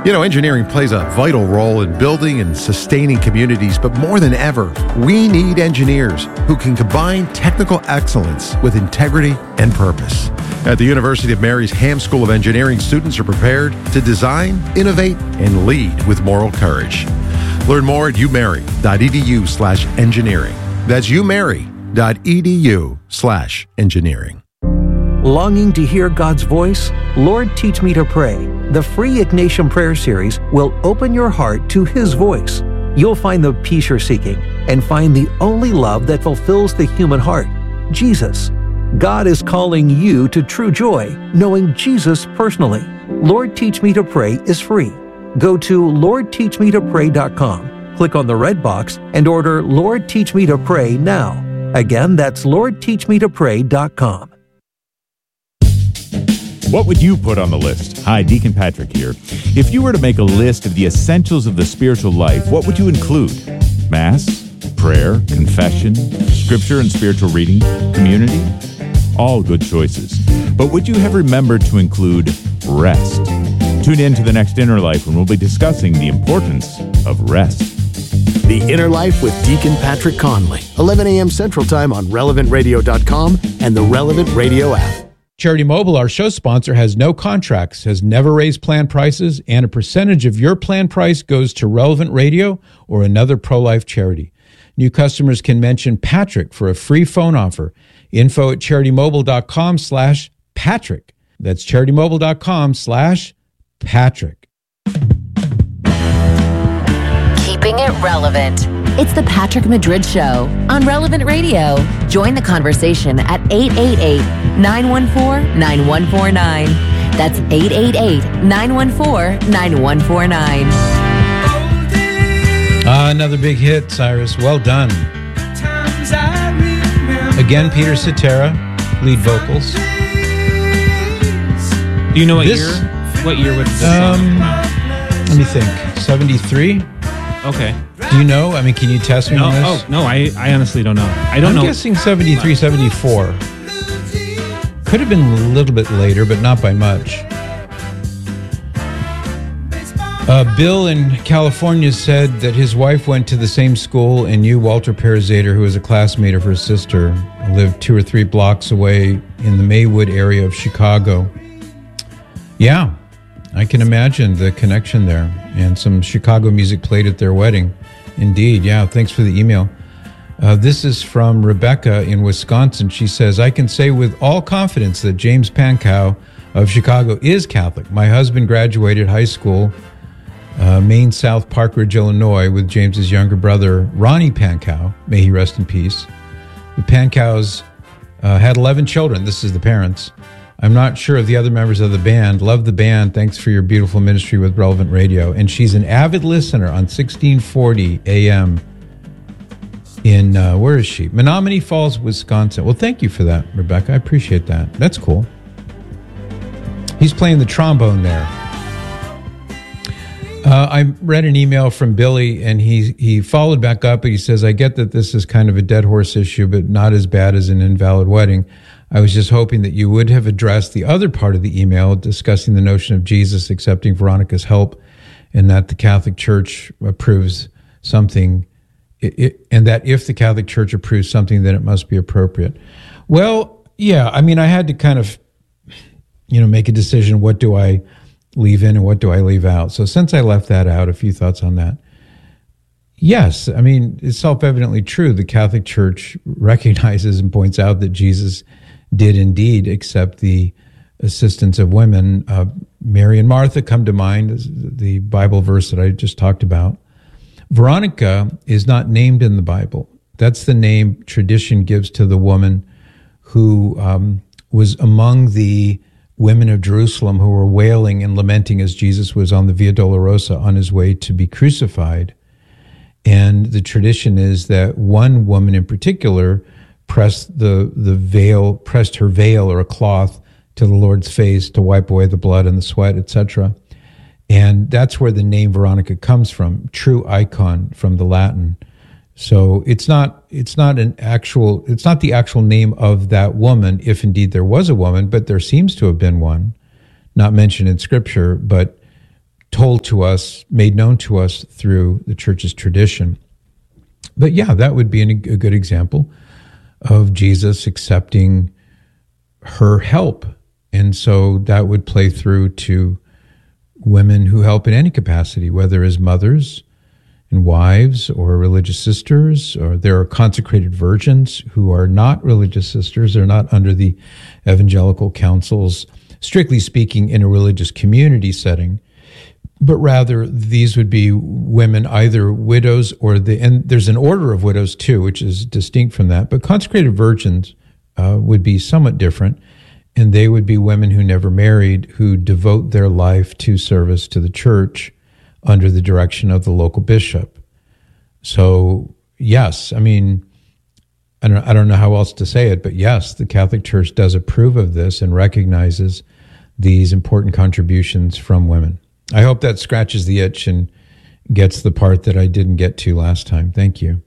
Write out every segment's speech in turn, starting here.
You know, engineering plays a vital role in building and sustaining communities, but more than ever, we need engineers who can combine technical excellence with integrity and purpose. At the University of Mary's Ham School of Engineering, students are prepared to design, innovate, and lead with moral courage. Learn more at umary.edu/engineering. That's umary.edu/engineering. Longing to hear God's voice? Lord, Teach Me to Pray. The free Ignatian Prayer Series will open your heart to His voice. You'll find the peace you're seeking and find the only love that fulfills the human heart, Jesus. God is calling you to true joy, knowing Jesus personally. Lord, Teach Me to Pray is free. Go to LordTeachMeToPray.com, click on the red box, and order Lord, Teach Me to Pray now. Again, that's LordTeachMeToPray.com. What would you put on the list? Hi, Deacon Patrick here. If you were to make a list of the essentials of the spiritual life, what would you include? Mass, prayer, confession, scripture and spiritual reading, community? All good choices. But would you have remembered to include rest? Tune in to the next Inner Life when we'll be discussing the importance of rest. The Inner Life with Deacon Patrick Conley, 11 a.m. Central Time on RelevantRadio.com and the Relevant Radio app. Charity Mobile, our show sponsor, has no contracts, has never raised plan prices, and a percentage of your plan price goes to Relevant Radio or another pro-life charity. New customers can mention Patrick for a free phone offer. info@CharityMobile.com/Patrick. That's CharityMobile.com/Patrick. Keeping it relevant. It's the Patrick Madrid Show on Relevant Radio. Join the conversation at 888-914-9149. That's 888-914-9149. Another big hit, Cyrus. Well done. Again, Peter Cetera, lead vocals. Do you know what year? What year would this let me think. 73? Okay. Do you know? I mean, can you test me on this? Oh, no, I honestly don't know. I'm guessing 73, 74. Could have been a little bit later, but not by much. Bill in California said that his wife went to the same school and knew Walter Pearzader, who was a classmate of her sister, lived 2 or 3 blocks away in the Maywood area of Chicago. Yeah, I can imagine the connection there. And some Chicago music played at their wedding. Indeed, yeah, thanks for the email. This is from Rebecca in Wisconsin. She says, I can say with all confidence that James Pankow of Chicago is Catholic. My husband graduated high school, Maine South Park Ridge, Illinois, with James's younger brother, Ronnie Pankow. May he rest in peace. The Pankows had 11 children. This is the parents. I'm not sure of the other members of the band. Love the band. Thanks for your beautiful ministry with Relevant Radio. And she's an avid listener on 1640 AM in, where is she? Menominee Falls, Wisconsin. Well, thank you for that, Rebecca. I appreciate that. That's cool. He's playing the trombone there. I read an email from Billy, and he followed back up, and he says, I get that this is kind of a dead horse issue, but not as bad as an invalid wedding. I was just hoping that you would have addressed the other part of the email discussing the notion of Jesus accepting Veronica's help and that the Catholic Church approves something, and that if the Catholic Church approves something, then it must be appropriate. Well, yeah, I mean, I had to kind of, make a decision. What do I leave in and what do I leave out? So since I left that out, a few thoughts on that. Yes, I mean, it's self-evidently true. The Catholic Church recognizes and points out that Jesus did indeed accept the assistance of women. Mary and Martha come to mind, as the Bible verse that I just talked about. Veronica is not named in the Bible. That's the name tradition gives to the woman who was among the women of Jerusalem who were wailing and lamenting as Jesus was on the Via Dolorosa on his way to be crucified. And the tradition is that one woman in particular pressed her veil or a cloth to the Lord's face to wipe away the blood and the sweat, etc. And that's where the name Veronica comes from, true icon from the Latin. So it's not the actual name of that woman, if indeed there was a woman, but there seems to have been one, not mentioned in Scripture, but told to us, made known to us through the church's tradition. But yeah, that would be a good example of Jesus accepting her help. And so that would play through to women who help in any capacity, whether as mothers and wives or religious sisters, or there are consecrated virgins who are not religious sisters. They're not under the evangelical councils, strictly speaking, in a religious community setting, but rather these would be women, either widows or and there's an order of widows too, which is distinct from that. But consecrated virgins would be somewhat different, and they would be women who never married, who devote their life to service to the church under the direction of the local bishop. So yes, I mean, I don't know how else to say it, but yes, the Catholic Church does approve of this and recognizes these important contributions from women. I hope that scratches the itch and gets the part that I didn't get to last time. Thank you.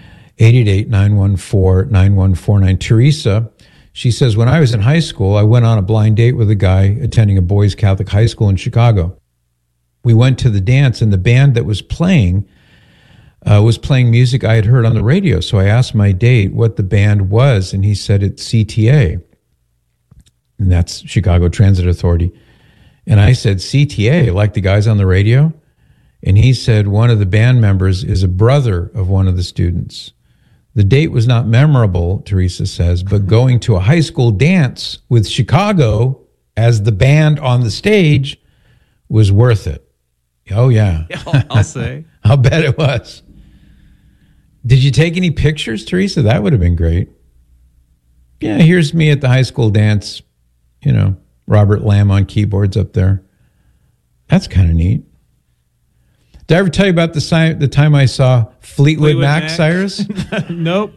888-914-9149. Teresa, she says, when I was in high school, I went on a blind date with a guy attending a boys' Catholic high school in Chicago. We went to the dance, and the band that was playing music I had heard on the radio. So I asked my date what the band was, and he said it's CTA, and that's Chicago Transit Authority. And I said, CTA, like the guys on the radio? And he said one of the band members is a brother of one of the students. The date was not memorable, Teresa says, but going to a high school dance with Chicago as the band on the stage was worth it. Oh, yeah. I'll say. I'll bet it was. Did you take any pictures, Teresa? That would have been great. Yeah, here's me at the high school dance, Robert Lamb on keyboards up there. That's kind of neat. Did I ever tell you about the time I saw Fleetwood Mac, Cyrus? Nope.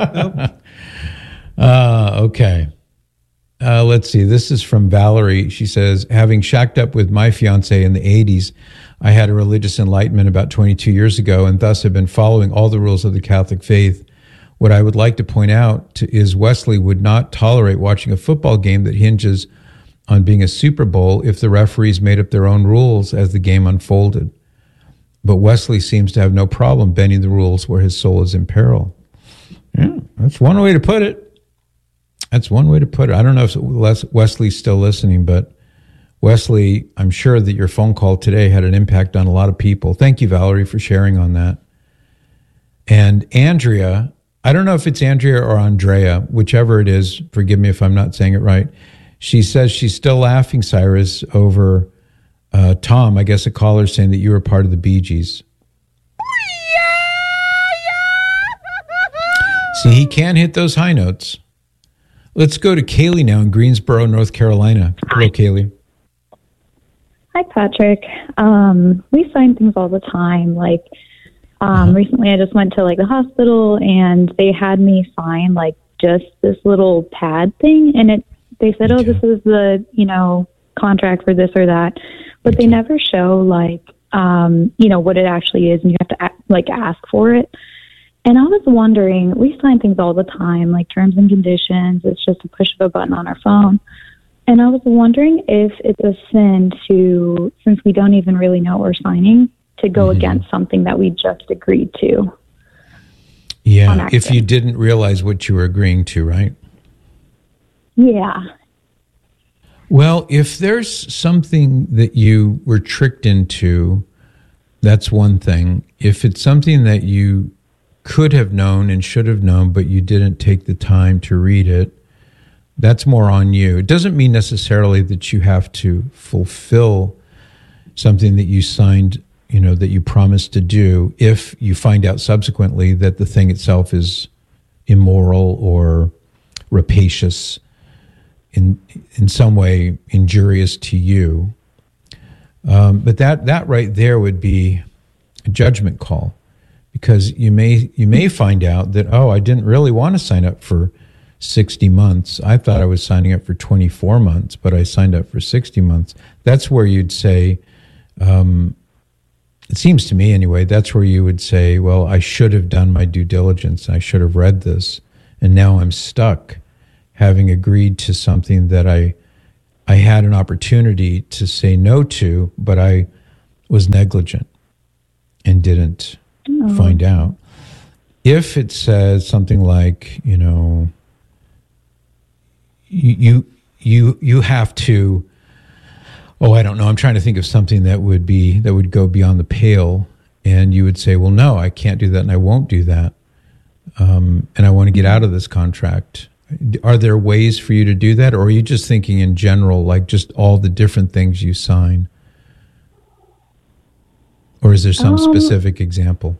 Okay. Let's see. This is from Valerie. She says, having shacked up with my fiance in the 80s, I had a religious enlightenment about 22 years ago and thus have been following all the rules of the Catholic faith. What I would like to point out is Wesley would not tolerate watching a football game that hinges on being a Super Bowl if the referees made up their own rules as the game unfolded. But Wesley seems to have no problem bending the rules where his soul is in peril. Yeah, that's one way to put it. That's one way to put it. I don't know if Wesley's still listening, but Wesley, I'm sure that your phone call today had an impact on a lot of people. Thank you, Valerie, for sharing on that. And Andrea, I don't know if it's Andrea or Andrea, whichever it is, forgive me if I'm not saying it right. She says she's still laughing, Cyrus, over Tom, I guess a caller saying that you were part of the Bee Gees. See, he can hit those high notes. Let's go to Kaylee now in Greensboro, North Carolina. Hello, Kaylee. Hi, Patrick. We sign things all the time. Like, recently I just went to the hospital and they had me sign just this little pad thing, and they said, oh, this is the, contract for this or that, but they never show what it actually is, and you have to ask for it. And I was wondering, we sign things all the time, like terms and conditions. It's just a push of a button on our phone. And I was wondering if it's a sin to, since we don't even really know what we're signing, to go against something that we just agreed to. Yeah, if you didn't realize what you were agreeing to, right? Yeah. Well, if there's something that you were tricked into, that's one thing. If it's something that you could have known and should have known, but you didn't take the time to read it, that's more on you. It doesn't mean necessarily that you have to fulfill something that you signed, that you promised to do, if you find out subsequently that the thing itself is immoral or rapacious, in some way injurious to you. But that right there would be a judgment call, because you may find out that, oh, I didn't really want to sign up for 60 months. I thought I was signing up for 24 months, but I signed up for 60 months. That's where you'd say, it seems to me anyway, that's where you would say, well, I should have done my due diligence. I should have read this, and now I'm stuck having agreed to something that I had an opportunity to say no to, but I was negligent and didn't find out. If it says something like, you have to, I don't know, I'm trying to think of something that would go beyond the pale, and you would say, well, no, I can't do that and I won't do that. And I want to get out of this contract. Are there ways for you to do that? Or are you just thinking in general, like just all the different things you sign? Or is there some specific example?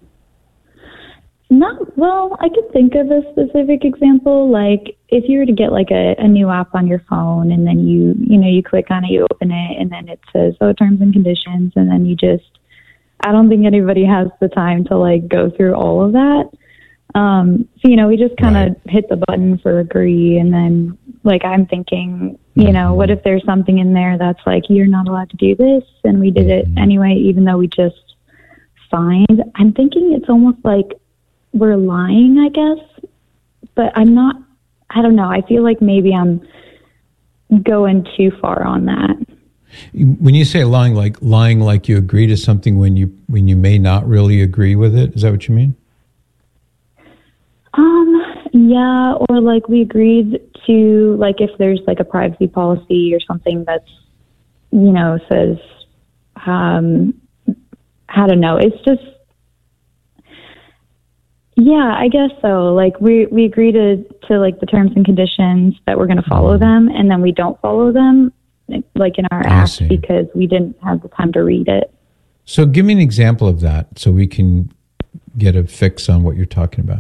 I could think of a specific example. Like if you were to get like a new app on your phone, and then you click on it, you open it, and then it says, terms and conditions. And then I don't think anybody has the time to like go through all of that. So, we just kind of hit the button for agree. And then like, I'm thinking, what if there's something in there that's like, you're not allowed to do this. And we did it anyway, even though we just signed. I'm thinking it's almost like we're lying, I guess, but I don't know. I feel like maybe I'm going too far on that. When you say lying like you agree to something when you may not really agree with it, is that what you mean? Yeah, or like we agreed to, like if there's like a privacy policy or something that's, says, I don't know. It's just, yeah, I guess so. Like we agree to like the terms and conditions that we're going to follow them, and then we don't follow them, like in our act, because we didn't have the time to read it. So give me an example of that so we can get a fix on what you're talking about.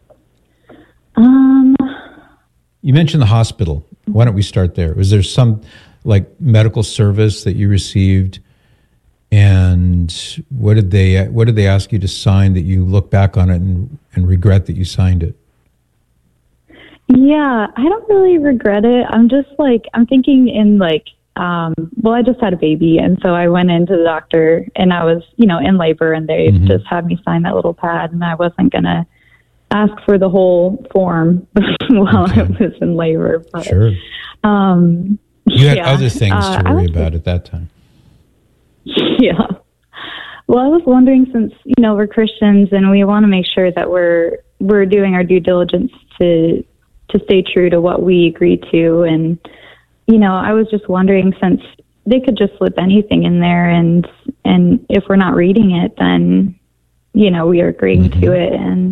You mentioned the hospital. Why don't we start there? Was there some like medical service that you received, and what did they ask you to sign that you look back on it and regret that you signed it? Yeah, I don't really regret it. I'm just like, I'm thinking in like, I just had a baby, and so I went into the doctor, and I was, in labor, and they just had me sign that little pad, and I wasn't going to ask for the whole form while I was in labor. But, sure. You had other things to worry about at that time. Yeah. Well, I was wondering, since, we're Christians and we want to make sure that we're doing our due diligence to stay true to what we agreed to. And, I was just wondering, since they could just slip anything in there, and if we're not reading it, then, we are agreeing to it. And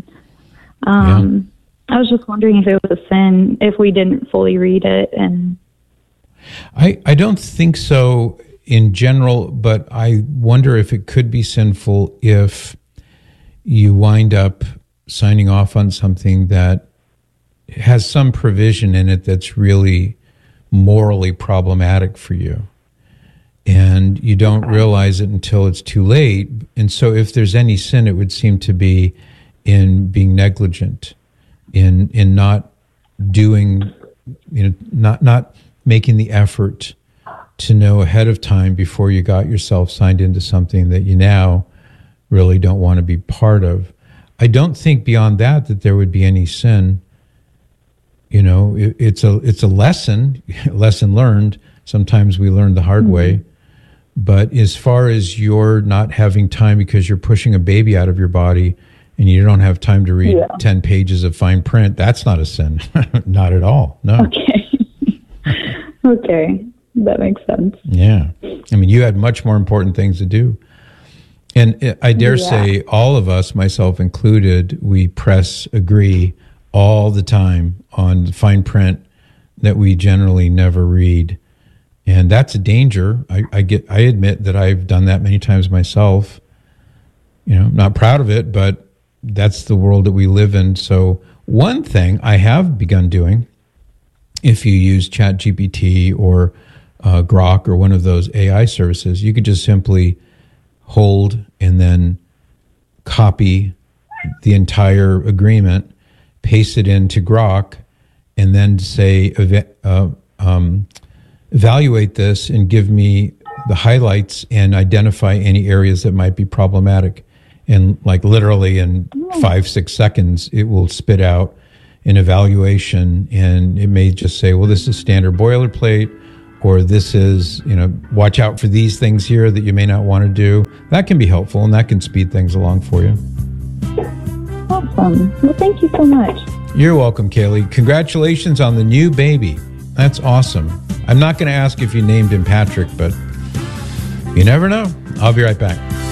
I was just wondering if it was a sin if we didn't fully read it. And I don't think so in general, but I wonder if it could be sinful if you wind up signing off on something that has some provision in it that's really morally problematic for you, and you don't realize it until it's too late. And so if there's any sin, it would seem to be in being negligent, in not doing, not making the effort to know ahead of time before you got yourself signed into something that you now really don't want to be part of. I don't think beyond that there would be any sin. It's a lesson learned. Sometimes we learn the hard way. But as far as you're not having time because you're pushing a baby out of your body and you don't have time to read 10 pages of fine print, that's not a sin. Not at all. No. Okay. Okay. That makes sense. Yeah. I mean, you had much more important things to do. And I dare say all of us, myself included, we press agree all the time on fine print that we generally never read. And that's a danger. I admit that I've done that many times myself. Not proud of it, but that's the world that we live in. So one thing I have begun doing, if you use ChatGPT or Grok or one of those AI services, you could just simply hold and then copy the entire agreement, paste it into Grok, and then say, evaluate this and give me the highlights and identify any areas that might be problematic. And like literally in 5-6 seconds, it will spit out an evaluation, and it may just say, well, this is standard boilerplate, or this is, watch out for these things here that you may not want to do. That can be helpful, and that can speed things along for you. Awesome. Well, thank you so much. You're welcome, Kaylee. Congratulations on the new baby. That's awesome. I'm not going to ask if you named him Patrick, but you never know. I'll be right back.